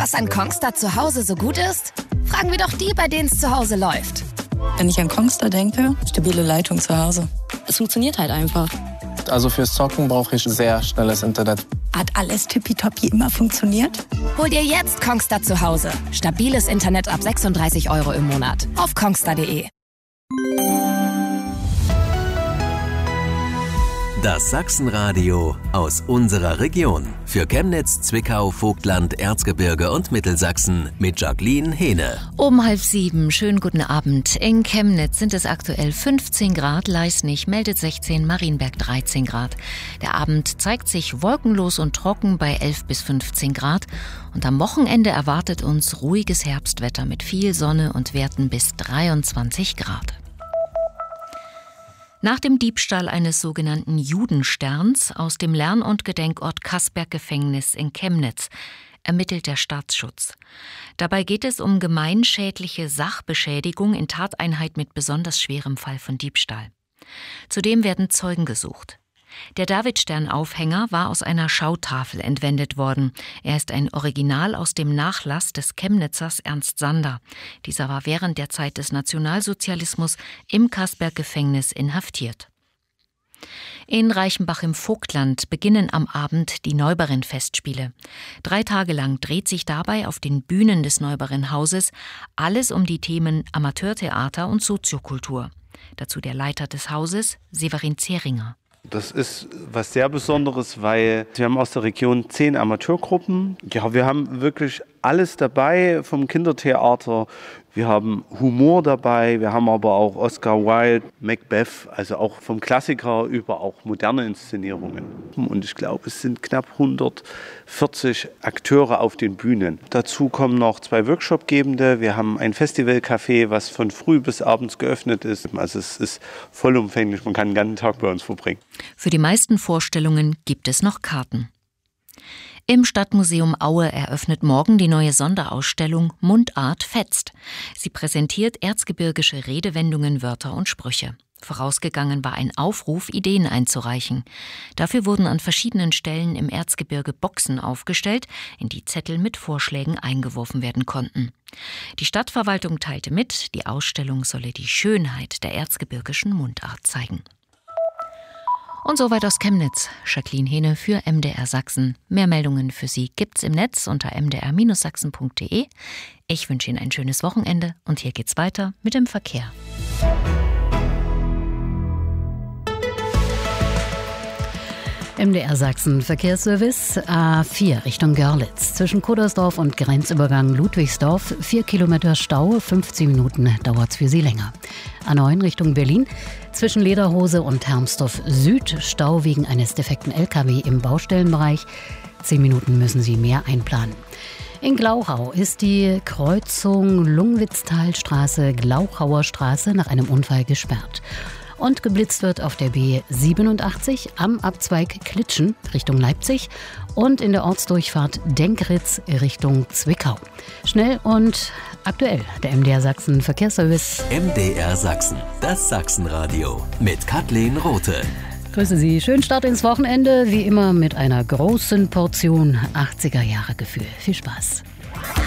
Was an Kongstar zu Hause so gut ist? Fragen wir doch die, bei denen es zu Hause läuft. Wenn ich an Kongstar denke, stabile Leitung zu Hause. Es funktioniert halt einfach. Also fürs Zocken brauche ich sehr schnelles Internet. Hat alles tippitoppi immer funktioniert? Hol dir jetzt Kongstar zu Hause. Stabiles Internet ab 36 € im Monat. Auf kongstar.de. Das Sachsenradio aus unserer Region. Für Chemnitz, Zwickau, Vogtland, Erzgebirge und Mittelsachsen mit Jacqueline Hehne. Um 6:30, schönen guten Abend. In Chemnitz sind es aktuell 15 Grad, Leisnig meldet 16, Marienberg 13 Grad. Der Abend zeigt sich wolkenlos und trocken bei 11 bis 15 Grad. Und am Wochenende erwartet uns ruhiges Herbstwetter mit viel Sonne und Werten bis 23 Grad. Nach dem Diebstahl eines sogenannten Judensterns aus dem Lern- und Gedenkort Kasberg-Gefängnis in Chemnitz ermittelt der Staatsschutz. Dabei geht es um gemeinschädliche Sachbeschädigung in Tateinheit mit besonders schwerem Fall von Diebstahl. Zudem werden Zeugen gesucht. Der Davidstern-Aufhänger war aus einer Schautafel entwendet worden. Er ist ein Original aus dem Nachlass des Chemnitzers Ernst Sander. Dieser war während der Zeit des Nationalsozialismus im Kasberg-Gefängnis inhaftiert. In Reichenbach im Vogtland beginnen am Abend die Neubarin-Festspiele. 3 Tage lang dreht sich dabei auf den Bühnen des Neubarin-Hauses alles um die Themen Amateurtheater und Soziokultur. Dazu der Leiter des Hauses, Severin Zehringer. Das ist was sehr Besonderes, weil wir haben aus der Region 10 Amateurgruppen. Ja, wir haben wirklich alles dabei, vom Kindertheater. Wir haben Humor dabei, wir haben aber auch Oscar Wilde, Macbeth, also auch vom Klassiker über auch moderne Inszenierungen. Und ich glaube, es sind knapp 140 Akteure auf den Bühnen. Dazu kommen noch 2 Workshopgebende. Wir haben ein Festivalcafé, was von früh bis abends geöffnet ist. Also es ist vollumfänglich, man kann den ganzen Tag bei uns verbringen. Für die meisten Vorstellungen gibt es noch Karten. Im Stadtmuseum Aue eröffnet morgen die neue Sonderausstellung Mundart fetzt. Sie präsentiert erzgebirgische Redewendungen, Wörter und Sprüche. Vorausgegangen war ein Aufruf, Ideen einzureichen. Dafür wurden an verschiedenen Stellen im Erzgebirge Boxen aufgestellt, in die Zettel mit Vorschlägen eingeworfen werden konnten. Die Stadtverwaltung teilte mit, die Ausstellung solle die Schönheit der erzgebirgischen Mundart zeigen. Und soweit aus Chemnitz. Jacqueline Hehne für MDR Sachsen. Mehr Meldungen für Sie gibt's im Netz unter mdr-sachsen.de. Ich wünsche Ihnen ein schönes Wochenende und hier geht's weiter mit dem Verkehr. MDR Sachsen Verkehrsservice A4 Richtung Görlitz. Zwischen Kuddersdorf und Grenzübergang Ludwigsdorf 4 Kilometer Stau, 15 Minuten dauert's für Sie länger. A9 Richtung Berlin. Zwischen Lederhose und Hermsdorf Süd Stau wegen eines defekten LKW im Baustellenbereich. 10 Minuten müssen Sie mehr einplanen. In Glauchau ist die Kreuzung Lungwitztalstraße-Glauchauer Straße nach einem Unfall gesperrt. Und geblitzt wird auf der B87 am Abzweig Klitschen Richtung Leipzig und in der Ortsdurchfahrt Denkritz Richtung Zwickau. Schnell und aktuell, der MDR Sachsen Verkehrsservice. MDR Sachsen, das Sachsenradio mit Kathleen Rothe. Grüße Sie, schönen Start ins Wochenende, wie immer mit einer großen Portion 80er-Jahre-Gefühl. Viel Spaß.